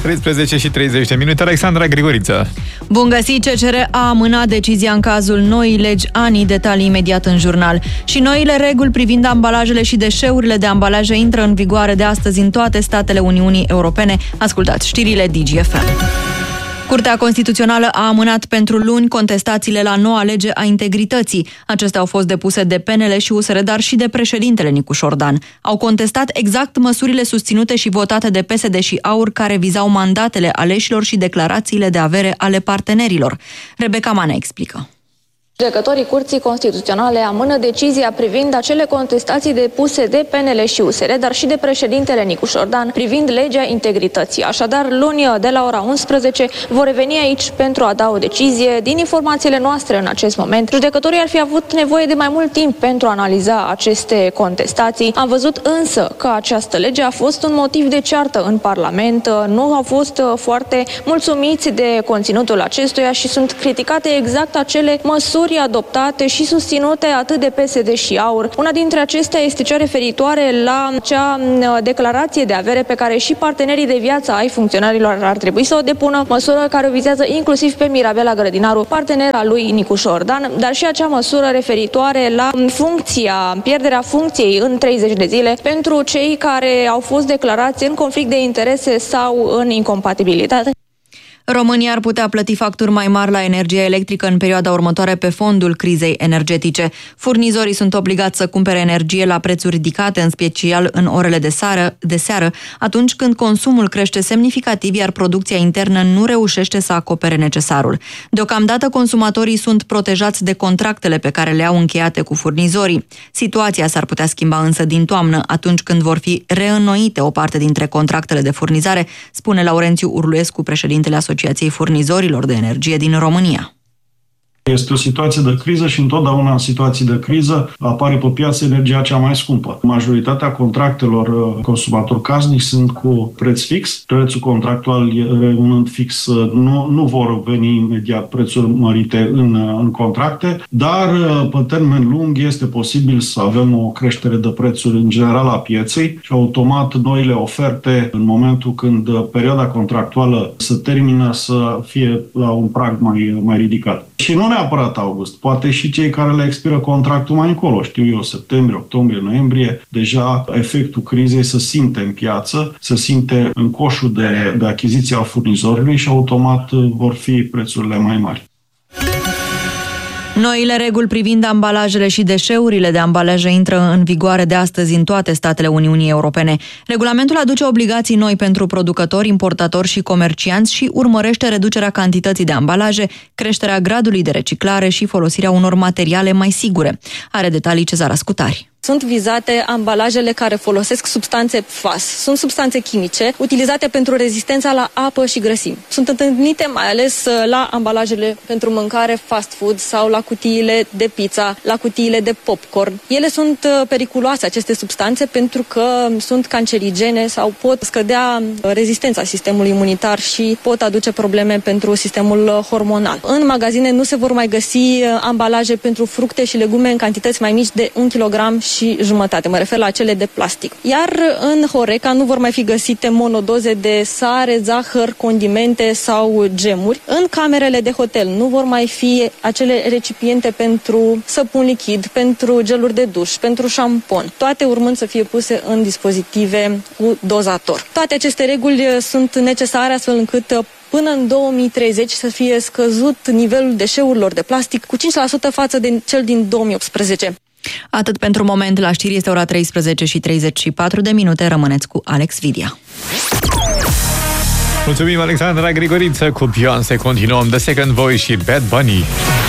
13 și 30 de minute, Alexandra Grigoriță. Bun găsit, CCR a amânat decizia în cazul noii legi ANI, detalii imediat în jurnal. Și noile reguli privind ambalajele și deșeurile de ambalaje intră în vigoare de astăzi în toate statele Uniunii Europene. Ascultați știrile DGFM. Curtea Constituțională a amânat pentru luni contestațiile la noua lege a integrității. Acestea au fost depuse de PNL și USR, dar și de președintele Nicu Șordan. Au contestat exact măsurile susținute și votate de PSD și AUR, care vizau mandatele aleșilor și declarațiile de avere ale partenerilor. Rebecca Manea explică. Judecătorii Curții Constituționale amână decizia privind acele contestații depuse de PNL și USR, dar și de președintele Nicu Șordan privind legea integrității. Așadar, luni de la ora 11 vor reveni aici pentru a da o decizie. Din informațiile noastre în acest moment, judecătorii ar fi avut nevoie de mai mult timp pentru a analiza aceste contestații. Am văzut însă că această lege a fost un motiv de ceartă în Parlament. Nu au fost foarte mulțumiți de conținutul acestuia și sunt criticate exact acele măsuri adoptate și susținute atât de PSD și AUR. Una dintre acestea este cea referitoare la acea declarație de avere pe care și partenerii de viață ai funcționarilor ar trebui să o depună, măsură care o vizează inclusiv pe Mirabela Grădinaru, partenera lui Nicu Șordan, dar și acea măsură referitoare la pierderea funcției în 30 de zile pentru cei care au fost declarați în conflict de interese sau în incompatibilitate. România ar putea plăti facturi mai mari la energia electrică în perioada următoare pe fondul crizei energetice. Furnizorii sunt obligați să cumpere energie la prețuri ridicate, în special în orele de seară, atunci când consumul crește semnificativ, iar producția internă nu reușește să acopere necesarul. Deocamdată, consumatorii sunt protejați de contractele pe care le-au încheiate cu furnizorii. Situația s-ar putea schimba însă din toamnă, atunci când vor fi reînnoite o parte dintre contractele de furnizare, spune Laurențiu Urluescu, președintele Asociației Furnizorilor de Energie din România. Este o situație de criză și întotdeauna în situații de criză apare pe piață energia cea mai scumpă. Majoritatea contractelor consumator casnic sunt cu preț fix. Prețul contractual rămânând fix, nu vor veni imediat prețuri mărite în contracte, dar pe termen lung este posibil să avem o creștere de prețuri în general a pieței și automat noile oferte, în momentul când perioada contractuală se termină, să fie la un prag mai ridicat. Și nu neapărat august, poate și cei care le expiră contractul mai încolo, știu eu, septembrie, octombrie, noiembrie, deja efectul crizei se simte în piață, se simte în coșul de achiziție al furnizorului și automat vor fi prețurile mai mari. Noile reguli privind ambalajele și deșeurile de ambalaje intră în vigoare de astăzi în toate statele Uniunii Europene. Regulamentul aduce obligații noi pentru producători, importatori și comercianți și urmărește reducerea cantității de ambalaje, creșterea gradului de reciclare și folosirea unor materiale mai sigure. Are detalii Cezara Scutari. Sunt vizate ambalajele care folosesc substanțe FAS. Sunt substanțe chimice utilizate pentru rezistența la apă și grăsimi. Sunt întâlnite mai ales la ambalajele pentru mâncare fast food sau la cutiile de pizza, la cutiile de popcorn. Ele sunt periculoase, aceste substanțe, pentru că sunt cancerigene sau pot scădea rezistența sistemului imunitar și pot aduce probleme pentru sistemul hormonal. În magazine nu se vor mai găsi ambalaje pentru fructe și legume în cantități mai mici de 1 kg și jumătate, mă refer la cele de plastic. Iar în Horeca nu vor mai fi găsite monodoze de sare, zahăr, condimente sau gemuri. În camerele de hotel nu vor mai fi acele recipiente pentru săpun lichid, pentru geluri de duș, pentru șampon, toate urmând să fie puse în dispozitive cu dozator. Toate aceste reguli sunt necesare astfel încât până în 2030 să fie scăzut nivelul deșeurilor de plastic cu 5% față de cel din 2018. Atât pentru moment. La știri este ora 13 și 34 de minute. Rămâneți cu Alex Vidia. Mulțumim, Alexandra Grigoriță. Cu Beyoncé continuăm The Second Voice și Bad Bunny.